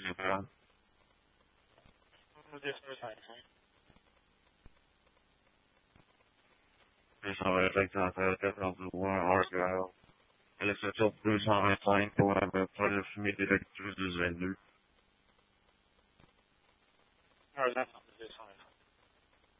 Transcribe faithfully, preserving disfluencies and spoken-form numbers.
principal. deux cent vingt-cinq centrale quatre-vingt-douze Argyle. Elle est sur deux cent vingt-cinq pour la fumée détectrice du vingt-deux. All right, that's